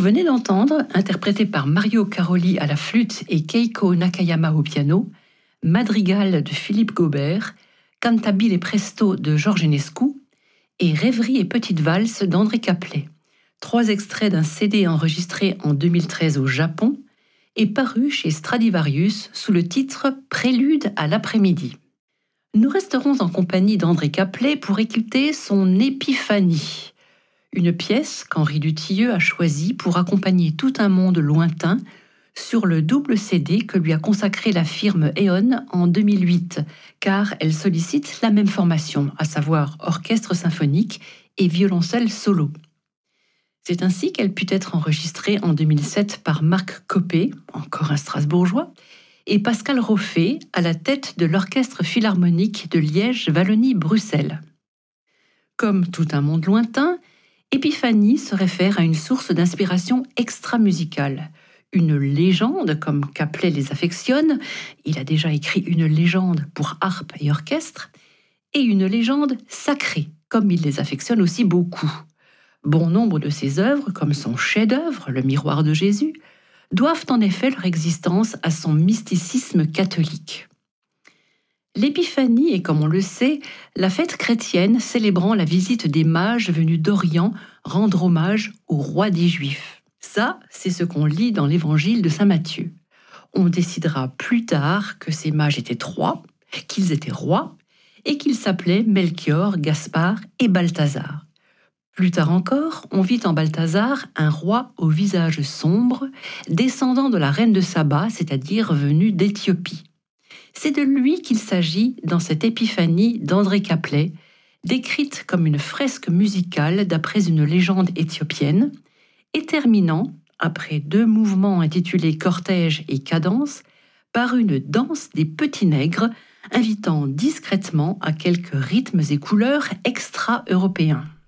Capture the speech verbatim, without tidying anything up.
vous venez d'entendre, interprété par Mario Caroli à la flûte et Keiko Nakayama au piano, Madrigal de Philippe Gaubert, Cantabile Presto de Georges Enescu et Rêverie et Petite Valse d'André Caplet. Trois extraits d'un C D enregistré en deux mille treize au Japon et paru chez Stradivarius sous le titre Prélude à l'après-midi. Nous resterons en compagnie d'André Caplet pour écouter son Épiphanie, une pièce qu'Henri Dutilleux a choisie pour accompagner tout un monde lointain sur le double C D que lui a consacré la firme Eon en deux mille huit, car elle sollicite la même formation, à savoir orchestre symphonique et violoncelle solo. C'est ainsi qu'elle put être enregistrée en deux mille sept par Marc Coppée, encore un Strasbourgeois, et Pascal Roffet à la tête de l'Orchestre philharmonique de Liège-Wallonie-Bruxelles. Comme tout un monde lointain, Épiphanie se réfère à une source d'inspiration extra-musicale, une légende comme Caplet les affectionne, il a déjà écrit une légende pour harpe et orchestre, et une légende sacrée, comme il les affectionne aussi beaucoup. Bon nombre de ses œuvres, comme son chef-d'œuvre, Le Miroir de Jésus, doivent en effet leur existence à son mysticisme catholique. L'épiphanie est, comme on le sait, la fête chrétienne célébrant la visite des mages venus d'Orient rendre hommage au roi des Juifs. Ça, c'est ce qu'on lit dans l'évangile de saint Matthieu. On décidera plus tard que ces mages étaient trois, qu'ils étaient rois, et qu'ils s'appelaient Melchior, Gaspard et Balthazar. Plus tard encore, on vit en Balthazar un roi au visage sombre, descendant de la reine de Saba, c'est-à-dire venu d'Éthiopie. C'est de lui qu'il s'agit dans cette épiphanie d'André Caplet, décrite comme une fresque musicale d'après une légende éthiopienne, et terminant, après deux mouvements intitulés Cortège et Cadence, par une danse des petits nègres, invitant discrètement à quelques rythmes et couleurs extra-européens.